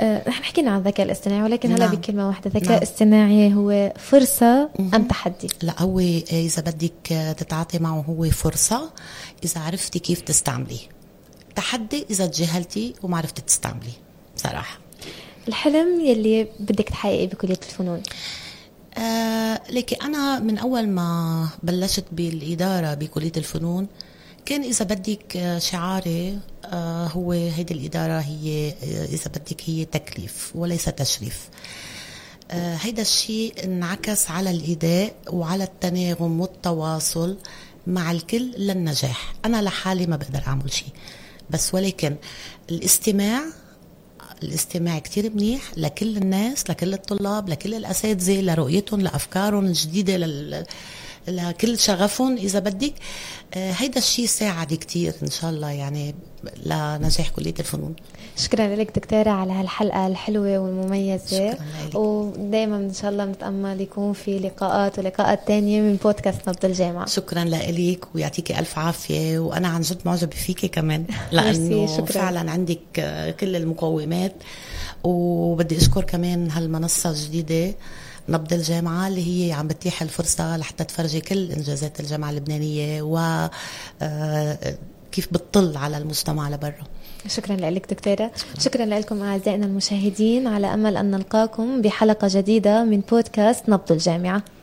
نحن حكينا عن الذكاء الاصطناعي، ولكن هلا نعم. بكلمة واحدة، الذكاء الاصطناعي هو فرصة أم تحدي؟ لا، هو إذا بدك تتعاطي معه هو فرصة إذا عرفتي كيف تستعمليه، تحدي إذا تجاهلتي وما عرفتي تستعمليه بصراحة. الحلم يلي بدك تحققيه بكلية الفنون؟ لكن أنا من أول ما بلشت بالإدارة بكلية الفنون كان إذا بدك شعاري هو هيدي الإدارة هي إذا بدك هي تكليف وليس تشريف. هيدا الشيء انعكس على الإداء وعلى التناغم والتواصل مع الكل للنجاح. أنا لحالي ما بقدر أعمل شيء، بس ولكن الاستماع كتير منيح لكل الناس، لكل الطلاب، لكل الأساتذة، لرؤيتهم، لأفكارهم الجديدة، لكل شغفهم إذا بدك. هيدا الشيء ساعد كتير إن شاء الله يعني لنجاح كلية الفنون. شكرا لك دكتورة على هالحلقة الحلوة والمميزة، ودائما إن شاء الله بنتأمل يكون في لقاءات تانية من بودكاست نبض الجامعة. شكرا لك ويعطيكي ألف عافية، وأنا عن جد معجبة فيكي كمان لأنه فعلا عندك كل المقومات. وبدي أشكر كمان هالمنصة الجديدة نبض الجامعة اللي هي عم بتيح الفرصة لحتى تفرجي كل إنجازات الجامعة اللبنانية وكيف بتطل على المجتمع لبرا. شكرا لك دكتورة. شكرا لكم أعزائنا المشاهدين، على أمل أن نلقاكم بحلقة جديدة من بودكاست نبض الجامعة.